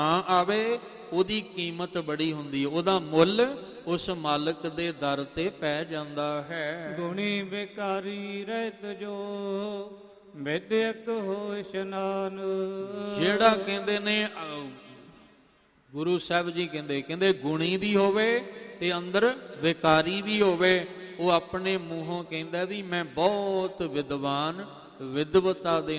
ਆਵੇ ਉਹਦੀ ਕੀਮਤ ਬੜੀ ਹੁੰਦੀ, ਉਹਦਾ ਮੁੱਲ ਉਸ ਮਾਲਕ ਦੇ ਦਰ ਤੇ ਪੈ ਜਾਂਦਾ ਹੈ। ਗੁਣੀ ਬਿਕਾਰੀ ਰਹਿਤ ਜੋ ਵਿਦਿਅਕ ਹੋ ਇਸ਼ਨਾਨ। ਜਿਹੜਾ ਕਹਿੰਦੇ ਨੇ ਗੁਰੂ ਸਾਹਿਬ ਜੀ ਕਹਿੰਦੇ ਗੁਣੀ ਵੀ ਹੋਵੇ ਤੇ ਅੰਦਰ ਵਿਕਾਰੀ ਵੀ ਹੋਵੇ, ਉਹ ਆਪਣੇ ਮੂੰਹੋਂ ਕਹਿੰਦਾ ਵੀ ਮੈਂ ਬਹੁਤ ਵਿਦਵਾਨ ਵਿਦਵਤਾ ਦੇ